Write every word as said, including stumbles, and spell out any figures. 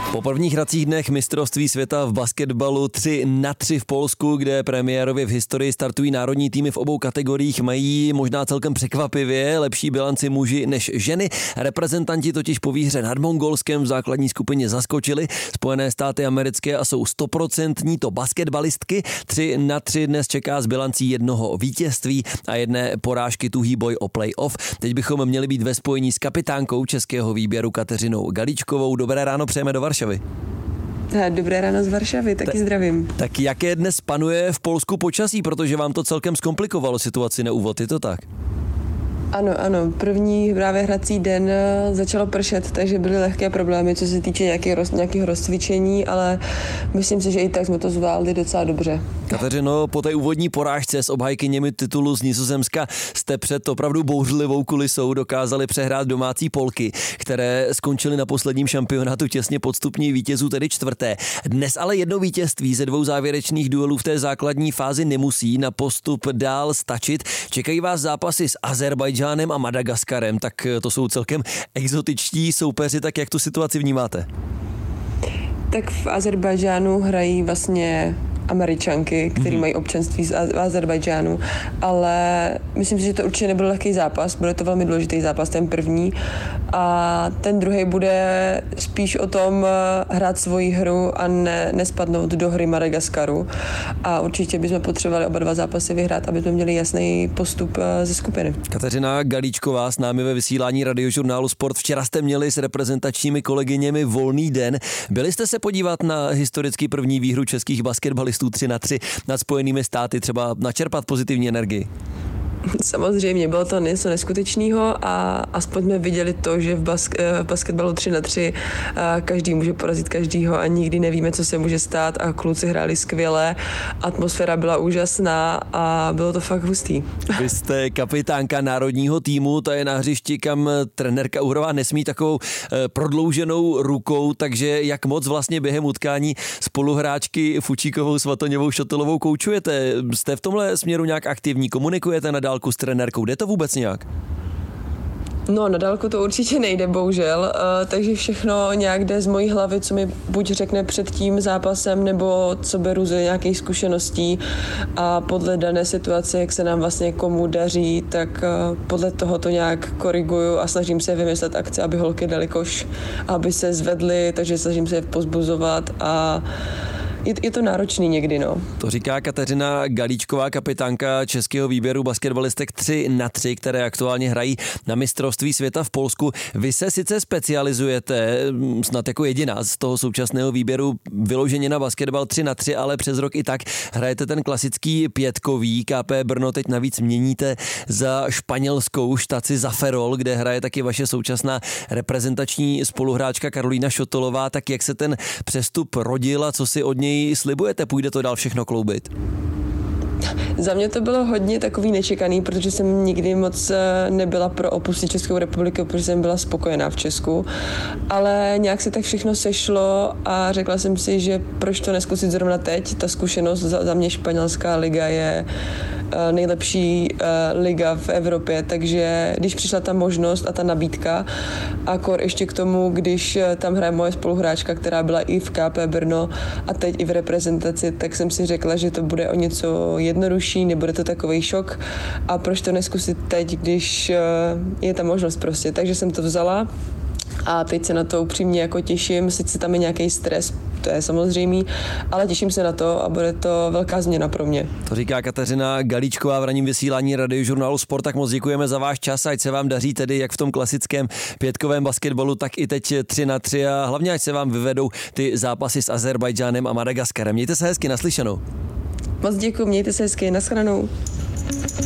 Po prvních hracích dnech mistrovství světa v basketbalu tři na tři v Polsku, kde premiérově v historii startují národní týmy v obou kategoriích, mají možná celkem překvapivě lepší bilanci muži než ženy. Reprezentanti totiž po výhře nad Mongolskem v základní skupině zaskočili Spojené státy americké a jsou stoprocentní to basketbalistky. tři na tři dnes čeká s bilancí jednoho vítězství a jedné porážky tuhý boj o playoff. Teď bychom měli být ve spojení s kapitánkou českého výběru Kateřinou Galíčkovou. Dobré ráno, přejeme do Varšavy. Dobré ráno z Varšavy, taky Ta, zdravím. Tak jaké dnes panuje v Polsku počasí, protože vám to celkem zkomplikovalo situaci na úvod, je to tak? Ano, ano, první právě hrací den začalo pršet, takže byly lehké problémy, co se týče nějakých, roz, nějakých rozcvičení, ale myslím si, že i tak jsme to zvládli docela dobře. Kateřino, po té úvodní porážce s obhajkyněmi titulu z Nizozemska jste před opravdu bouřlivou kulisou dokázali přehrát domácí Polky, které skončily na posledním šampionátu těsně pod stupní vítězů, tedy čtvrté. Dnes ale jedno vítězství ze dvou závěrečných duelů v té základní fázi nemusí na postup dál stačit. Čekají vás zápasy s Azerbajdžánem a Madagaskarem, tak to jsou celkem exotičtí soupeři, tak jak tu situaci vnímáte? Tak v Azerbajdžánu hrají vlastně Američanky, který mm-hmm. mají občanství z Azerbajdžánu, ale myslím si, že to určitě nebyl lehký zápas, bude to velmi důležitý zápas, ten první, a ten druhý bude spíš o tom hrát svoji hru a ne, nespadnout do hry Madagaskaru, a určitě bychom potřebovali oba dva zápasy vyhrát, aby jsme měli jasný postup ze skupiny. Kateřina Galíčková s námi ve vysílání radiožurnálu Sport. Včera jste měli s reprezentačními kolegyněmi volný den. Byli jste se podívat na historicky první výhru českých basketbalistů tři na tři nad Spojenými státy, třeba načerpat pozitivní energii? Samozřejmě, bylo to něco neskutečného a aspoň jsme viděli to, že v, bask- v basketbalu tři na tři každý může porazit každýho a nikdy nevíme, co se může stát, a kluci hráli skvěle, atmosféra byla úžasná a bylo to fakt hustý. Vy jste kapitánka národního týmu, ta je na hřišti, kam trenérka Uhrová nesmí takovou prodlouženou rukou, takže jak moc vlastně během utkání spoluhráčky Fučíkovou, Svatoňovou, Šotelovou koučujete? Jste v tomhle směru nějak aktivní? Komunikujete na dálku s trenérkou? Jde to vůbec nějak? No, na dálku to určitě nejde, bohužel, uh, takže všechno nějak jde z mojí hlavy, co mi buď řekne před tím zápasem, nebo co beru ze nějakých zkušeností, a podle dané situace, jak se nám vlastně komu daří, tak uh, podle toho to nějak koriguju a snažím se vymyslet akce, aby holky dali koš, aby se zvedly, takže snažím se je pozbuzovat a Je, je to náročný někdy, no. To říká Kateřina Galíčková, kapitánka českého výběru basketbalistek tři na tři, které aktuálně hrají na mistrovství světa v Polsku. Vy se sice specializujete, snad jako jediná z toho současného výběru, vyloženě na basketbal tři na tři, ale přes rok i tak hrajete ten klasický pětkový. K P Brno teď navíc měníte za španělskou štaci za Ferrol, kde hraje taky vaše současná reprezentační spoluhráčka Karolína Šotolová. Tak jak se ten přestup rodil a co si od něj slibujete? Půjde to dál všechno kloubit? Za mě to bylo hodně takový nečekaný, protože jsem nikdy moc nebyla pro opustit Českou republiku, protože jsem byla spokojená v Česku, ale nějak se tak všechno sešlo a řekla jsem si, že proč to neskusit zrovna teď. Ta zkušenost, za, za mě španělská liga je nejlepší liga v Evropě, takže když přišla ta možnost a ta nabídka, a kor ještě k tomu, když tam hraje moje spoluhráčka, která byla i v K P Brno a teď i v reprezentaci, tak jsem si řekla, že to bude o něco jednodušší, nebude to takový šok, a proč to neskusit teď, když je ta možnost prostě. Takže jsem to vzala a teď se na to upřímně jako těším, sice tam je nějaký stres, to je samozřejmý, ale těším se na to a bude to velká změna pro mě. To říká Kateřina Galíčková v ranním vysílání radiožurnálu Sport. Tak moc děkujeme za váš čas, ať se vám daří tedy jak v tom klasickém pětkovém basketbalu, tak i teď tři na tři, a hlavně ať se vám vyvedou ty zápasy s Azerbajdžánem a Madagaskarem. Mějte se hezky, naslyšenou. Moc děkuji, mějte se hezky, nashledanou.